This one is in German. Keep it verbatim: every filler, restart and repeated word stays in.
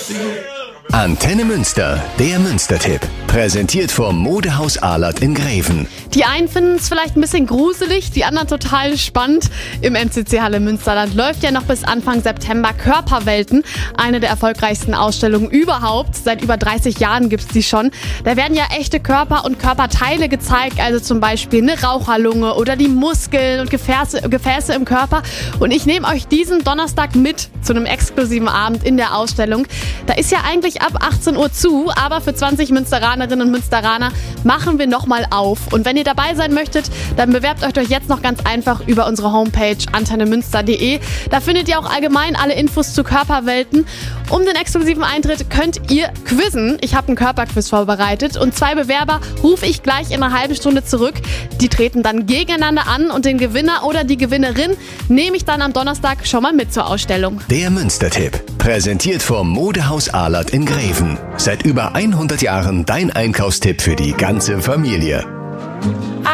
Antenne Münster, der Münster-Tipp. Präsentiert vom Modehaus Ahlert in Greven. Die einen finden es vielleicht ein bisschen gruselig, die anderen total spannend. Im M C C Halle Münsterland läuft ja noch bis Anfang September Körperwelten. Eine der erfolgreichsten Ausstellungen überhaupt. Seit über dreißig Jahren gibt es die schon. Da werden ja echte Körper und Körperteile gezeigt. Also zum Beispiel eine Raucherlunge oder die Muskeln und Gefäße, Gefäße im Körper. Und ich nehme euch diesen Donnerstag mit zu einem exklusiven Abend in der Ausstellung. Da ist ja eigentlich ab achtzehn Uhr zu, aber für zwanzig Münsteranerinnen und Münsteraner machen wir nochmal auf. Und wenn ihr dabei sein möchtet, dann bewerbt euch doch jetzt noch ganz einfach über unsere Homepage antenne münster punkt de. Da findet ihr auch allgemein alle Infos zu Körperwelten. Um den exklusiven Eintritt könnt ihr quizzen. Ich habe einen Körperquiz vorbereitet und zwei Bewerber rufe ich gleich in einer halben Stunde zurück. Die treten dann gegeneinander an und den Gewinner oder die Gewinnerin nehme ich dann am Donnerstag schon mal mit zur Ausstellung. Der Münster-Tipp. Präsentiert vom Modehaus Ahlert in Greven. Seit über hundert Jahren dein Einkaufstipp für die ganze Familie.